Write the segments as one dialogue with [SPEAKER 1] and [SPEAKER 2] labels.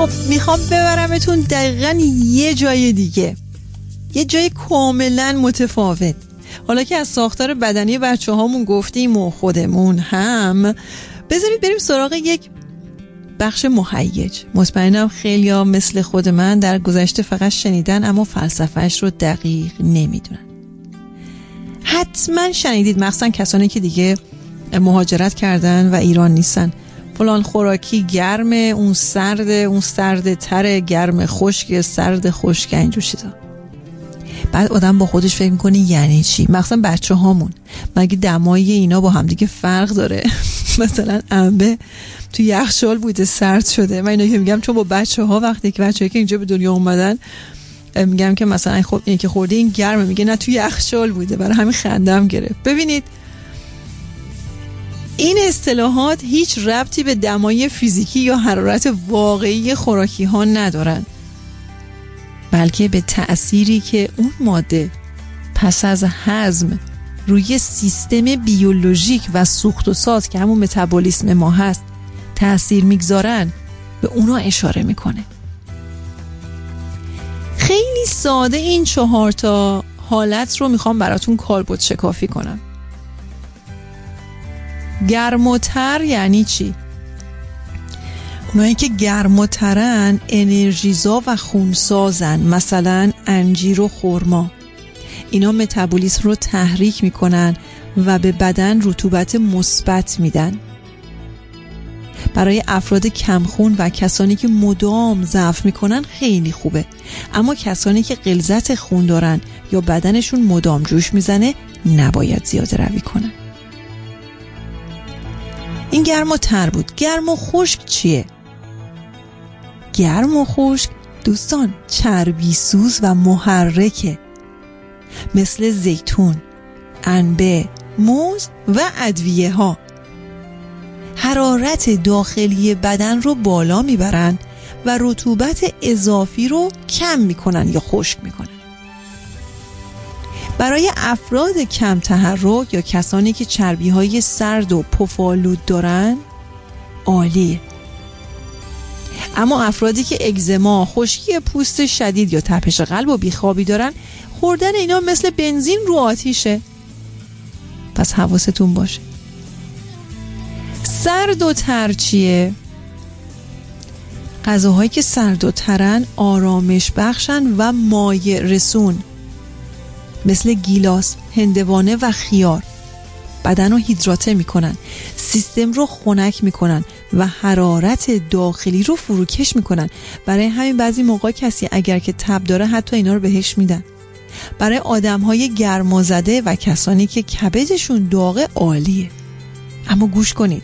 [SPEAKER 1] خب میخوام ببرمتون دقیقاً یه جای دیگه، یه جای کاملا متفاوت. حالا که از ساختار بدنی بچه هامون گفتیم و خودمون هم، بذارید بریم سراغ یک بخش مهیج. مطمئنم خیلی ها مثل خود من در گذشته فقط شنیدن اما فلسفهش رو دقیق نمیدونن. حتما شنیدید، مخصوصا کسانی که دیگه مهاجرت کردن و ایران نیستن، فلان خوراکی گرمه، اون سرده تره، گرم خشک، سرد خشک، اینجور چیزا. بعد آدم با خودش فکر میکنه یعنی چی؟ مخصوصا بچه هامون، مگه دمای اینا با هم دیگه فرق داره؟ مثلا انبه تو یخچال بوده سرد شده. من اینا که میگم چون با بچه ها وقتی که بچه‌ای که اینجا به دنیا اومدن میگم که مثلا خب این که خورده این گرمه، میگه نه تو یخچال بوده، برای همین خندم گرفت. ببینید این اصطلاحات هیچ ربطی به دمای فیزیکی یا حرارت واقعی خوراکی ها ندارن، بلکه به تأثیری که اون ماده پس از هضم روی سیستم بیولوژیک و سوخت و ساز که همون متابولیسم ما هست تأثیر میگذارن به اونا اشاره میکنه. خیلی ساده این 4 تا حالت رو میخوام براتون کالبد شکافی کنم. گرم و تر یعنی چی؟ اونایی که گرم و ترن انرژیزا و خونسازن، مثلا انجیر و خرما. اینا متابولیسم رو تحریک میکنن و به بدن رطوبت مثبت میدن. برای افراد کمخون و کسانی که مدام ضعف میکنن خیلی خوبه، اما کسانی که غلظت خون دارن یا بدنشون مدام جوش میزنه نباید زیاده روی کنن. این گرم و تر بود. گرم و خشک چیه؟ گرم و خشک دوستان چربی سوز و محرکه، مثل زیتون، انبه، موز و ادویه ها. حرارت داخلی بدن رو بالا میبرن و رطوبت اضافی رو کم میکنن یا خشک میکنن. برای افراد کم تحرک یا کسانی که چربی های سرد و پف‌آلود دارن عالیه. اما افرادی که اگزما، خشکی پوست شدید یا تپش قلب و بیخوابی دارن، خوردن اینا مثل بنزین رو آتیشه. پس حواستون باشه. سرد و تر چیه؟ غذاهایی که سرد و ترن آرامش بخشن و مایع رسون، مثل گیلاس، هندوانه و خیار. بدن رو هیدراته میکنن، سیستم رو خنک میکنن و حرارت داخلی رو فروکش میکنن. برای همین بعضی موقع کسی اگر که تب داره حتی اینا رو بهش میدن. برای آدم‌های گرمازده و کسانی که کبدشون داغه عالیه. اما گوش کنید،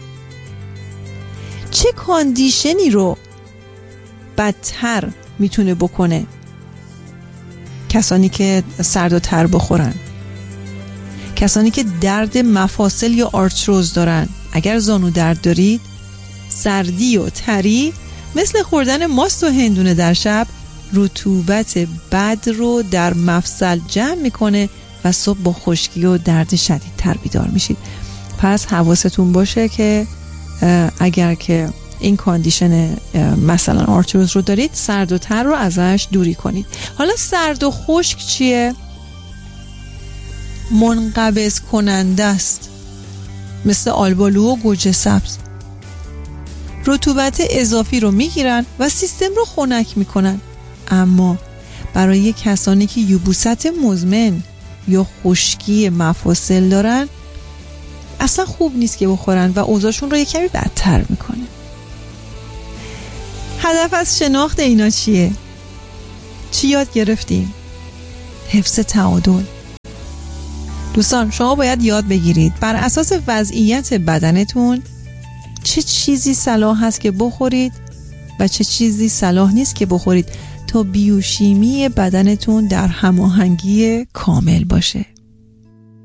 [SPEAKER 1] چه کاندیشنی رو بدتر میتونه بکنه؟ کسانی که سرد و تر بخورن، کسانی که درد مفاصل یا آرتروز دارن. اگر زانو درد دارید، سردی و تری مثل خوردن ماست و هندونه در شب رطوبت بد رو در مفصل جمع میکنه و صبح با خشکی و درد شدید تر بیدار میشید. پس حواستون باشه که اگر که این کاندیشن مثلا آرتروز رو دارید، سرد و تر رو ازش دوری کنید. حالا سرد و خشک چیه؟ منقبض کننده است، مثل آلبالو و گوجه سبز. رطوبت اضافی رو میگیرن و سیستم رو خنک میکنن. اما برای کسانی که یبوست مزمن یا خشکی مفاصل دارن اصلا خوب نیست که بخورن و اوضاعشون رو یه کمی بدتر میکنه. هدف از شناخت اینا چیه؟ چی یاد گرفتیم؟ حفظ تعادل. دوستان شما باید یاد بگیرید بر اساس وضعیت بدنتون چه چیزی صلاح هست که بخورید و چه چیزی صلاح نیست که بخورید تا بیوشیمی بدنتون در هماهنگی کامل باشه.